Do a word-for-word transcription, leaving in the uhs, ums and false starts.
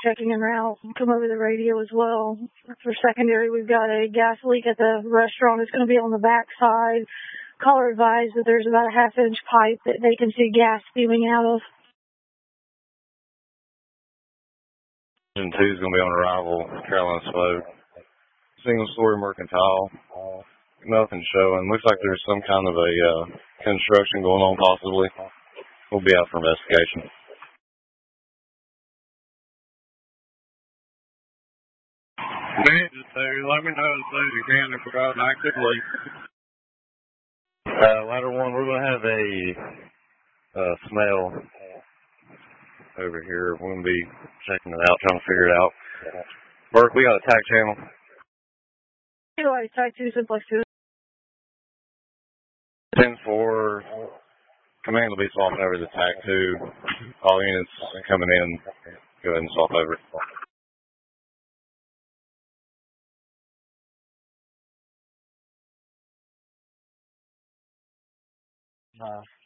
checking en route. Come over the radio as well. For secondary, we've got a gas leak at the restaurant. It's going to be on the back side. Caller advised that there's about a half-inch pipe that they can see gas spewing out of. And two is going to be on arrival, Carolina Spoke. Single-story mercantile. Nothing showing. Looks like there's some kind of a uh, construction going on, possibly. We'll be out for investigation. Let me know as soon as you can if we got an active leak. Uh, ladder one, we're going to have a uh, smell over here. We're going to be checking it out, trying to figure it out. Burke, we got a tack channel. Anyway, tack two, simplex two. ten four, command will be swapping over to tack two. All units coming in, go ahead and swap over. Uh,